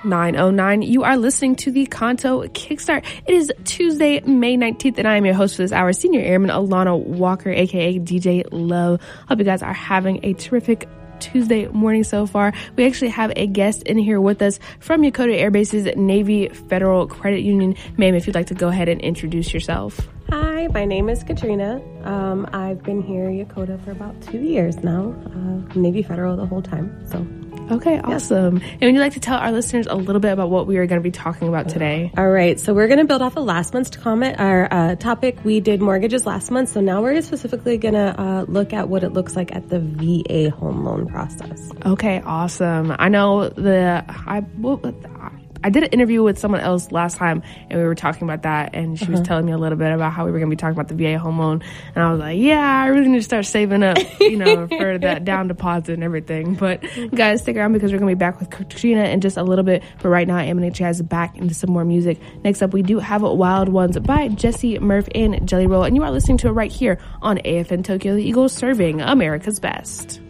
909. You are listening to the Kanto Kickstart. It is Tuesday, May 19th, and I am your host for this hour, Senior Airman Alana Walker, aka DJ Love. Hope you guys are having a terrific Tuesday morning so far. We actually have a guest in here with us from Yokota Air Base's Navy Federal Credit Union. Ma'am, if you'd like to go ahead and introduce yourself. Hi, my name is Katrina. I've been here at Yokota for about 2 years now. Navy Federal the whole time. So. Okay, awesome. Yeah. And would you like to tell our listeners a little bit about what we are going to be talking about today? All right, so we're going to build off of last month's comment, our topic. We did mortgages last month, so now we're specifically going to look at what it looks like at the VA home loan process. Okay, awesome. I know I did an interview with someone else last time, and we were talking about that, and she was telling me a little bit about how we were going to be talking about the VA home loan, and I was like, yeah, I really need to start saving up, for that down deposit and everything. But guys, stick around because we're going to be back with Katrina in just a little bit. But right now, MNH has back into some more music. Next up, we do have Wild Ones by Jesse Murph and Jelly Roll, and you are listening to it right here on AFN Tokyo, the Eagles serving America's best.